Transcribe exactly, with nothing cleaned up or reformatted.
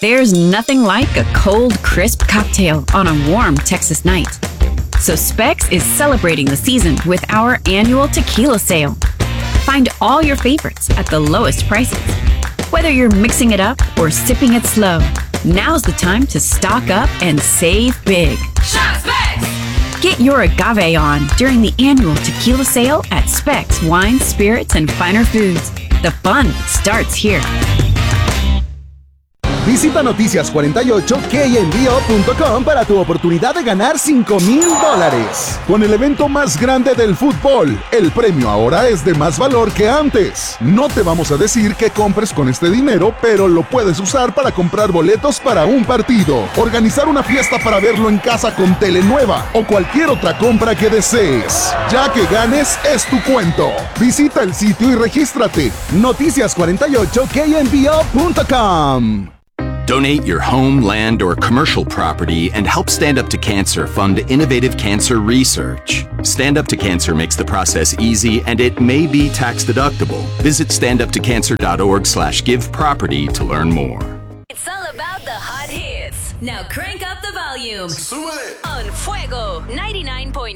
There's nothing like a cold, crisp cocktail on a warm Texas night. So Specs is celebrating the season with our annual tequila sale. Find all your favorites at the lowest prices. Whether you're mixing it up or sipping it slow, now's the time to stock up and save big. Shop Specs! Get your agave on during the annual tequila sale at Specs Wine, Spirits, and Finer Foods. The fun starts here. Visita noticias cuarenta y ocho K N B O punto com para tu oportunidad de ganar cinco mil dólares. Con el evento más grande del fútbol, el premio ahora es de más valor que antes. No te vamos a decir que compres con este dinero, pero lo puedes usar para comprar boletos para un partido, organizar una fiesta para verlo en casa con tele nueva o cualquier otra compra que desees. Ya que ganes, es tu cuento. Visita el sitio y regístrate. noticias cuarenta y ocho K N B O punto com. Donate your home, land, or commercial property and help Stand Up to Cancer fund innovative cancer research. Stand Up to Cancer makes the process easy and it may be tax deductible. Visit standuptocancer.org slash give property to learn more. It's all about the hot hits. Now crank up the volume. Súbele. On Fuego ninety-nine point